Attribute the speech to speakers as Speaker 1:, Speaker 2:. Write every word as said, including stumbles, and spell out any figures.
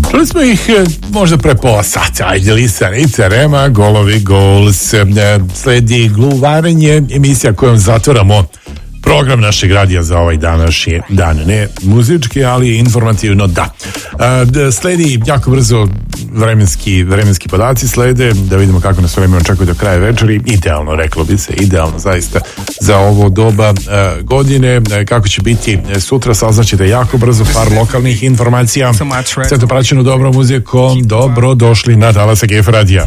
Speaker 1: Čuli smo ih možda pre pola sata. Ajde, Lisanica, Rema, Golovi Gols. Sledi Gluvarenje, emisija kojom zatvoramo program našeg radija za ovaj današnji dan. Ne muzički, ali informativno da. Sledi jako brzo vremenski, vremenski podaci slede, da vidimo kako nas vreme očekuje do kraja večeri. Idealno, reklo bi se, idealno zaista za ovo doba godine. Kako će biti sutra, saznaćete jako brzo par lokalnih informacija. Sve to praćeno dobrom muzikom. Dobro došli na talase G F radija.